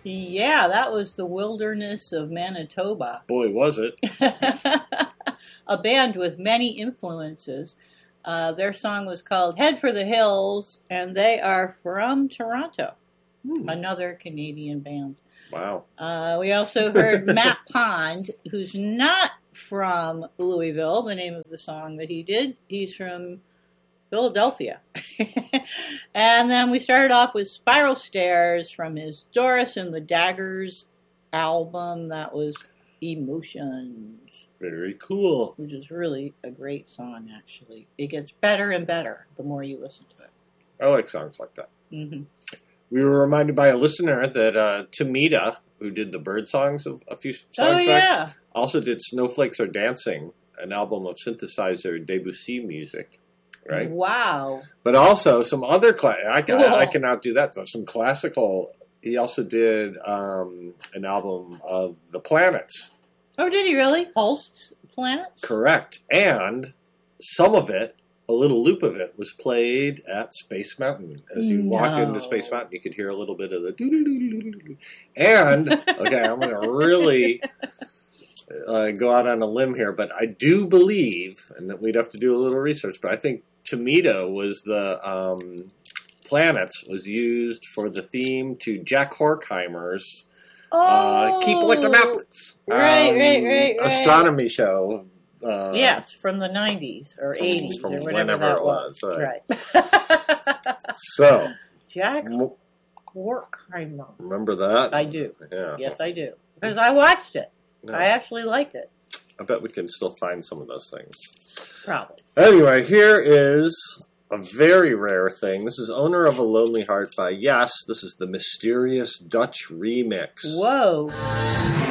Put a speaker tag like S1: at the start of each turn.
S1: Yeah, that was the Wilderness of Manitoba.
S2: Boy, was it.
S1: A band with many influences. Their song was called Head for the Hills, and they are from Toronto. Another Canadian band.
S2: Wow.
S1: We also heard Matt Pond, who's not from Louisville, the name of the song that he did. He's from Philadelphia. And then we started off with Spiral Stairs from his Doris and the Daggers album. That was Emotions.
S2: Very cool.
S1: Which is really a great song, actually. It gets better and better the more you listen to it.
S2: I like songs like that.
S1: Mm-hmm.
S2: We were reminded by a listener that Tamita, who did the bird songs a few songs back, also did Snowflakes Are Dancing, an album of synthesizer Debussy music. Right?
S1: Wow.
S2: But also some other I can outdo that. So some classical. He also did an album of the planets.
S1: Oh, did he really? Holst's Planets?
S2: Correct. And some of it, a little loop of it, was played at Space Mountain. As you walk into Space Mountain, you could hear a little bit of the doo-doo-doo-doo-doo-doo. And, okay, I'm going to really go out on a limb here, but I do believe, and that we'd have to do a little research, but I think Tamita was the planets was used for the theme to Jack Horkheimer's Keep Looking Up
S1: Right.
S2: astronomy show.
S1: Yes, from the 90s or 80s
S2: from
S1: or whatever
S2: whenever
S1: that
S2: it was.
S1: Right.
S2: So,
S1: Jack Horkheimer.
S2: remember that?
S1: I do.
S2: Yeah.
S1: Yes, I do. Because I watched it.
S2: Yeah.
S1: I actually liked it.
S2: I bet we can still find some of those things.
S1: Probably.
S2: Anyway, here is a very rare thing. This is Owner of a Lonely Heart by Yes. This is the Mysterious Dutch Remix.
S1: Whoa.